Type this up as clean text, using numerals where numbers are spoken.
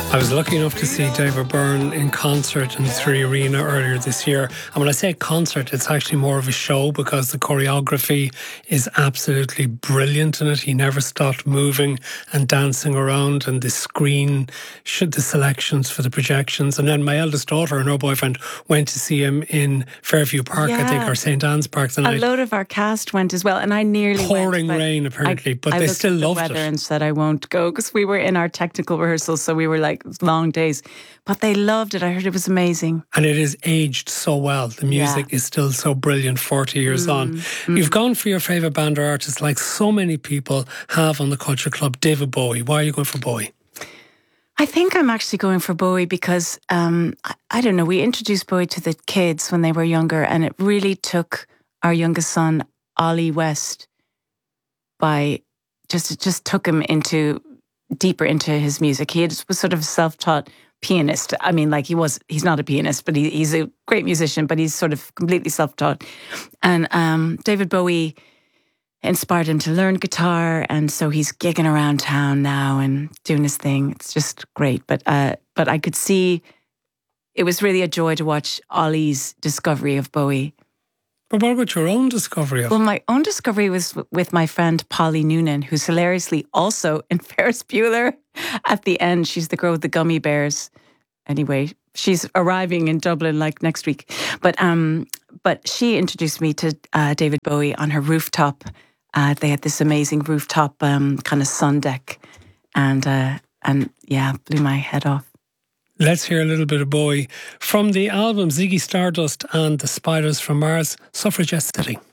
I was lucky enough to see David Byrne in concert in the Three Arena earlier this year. And when I say concert, it's actually more of a show because the choreography is absolutely brilliant in it. He never stopped moving and dancing around, and the screen, the selections for the projections. And then my eldest daughter and her boyfriend went to see him in Fairview Park, I think, or St. Anne's Park tonight. A load of our cast went as well, and I nearly pouring went. Rain, apparently, but they still loved it. I looked at the weather and said I won't go because we were in our technical rehearsals, so we were like long days. But they loved it. I heard it was amazing. And it is aged so well. The music is still so brilliant 40 years on. You've gone for your favourite band or artist like so many people have on the Culture Club, David Bowie. Why are you going for Bowie? I think I'm actually going for Bowie because, I don't know, we introduced Bowie to the kids when they were younger, and it really took our youngest son, Ollie West, by just took him deeper into his music. He was sort of a self-taught pianist. I mean, like he's not a pianist, but he's a great musician, but he's sort of completely self-taught. And David Bowie inspired him to learn guitar, and so he's gigging around town now and doing his thing. It's just great. But I could see it was really a joy to watch Ollie's discovery of Bowie. But what about your own discovery of? Well, my own discovery was with my friend Polly Noonan, who's hilariously also in Ferris Bueller at the end. She's the girl with the gummy bears. Anyway, she's arriving in Dublin like next week. But she introduced me to David Bowie on her rooftop. They had this amazing rooftop kind of sun deck, and blew my head off. Let's hear a little bit of Bowie from the album Ziggy Stardust and the Spiders from Mars, Suffragette City.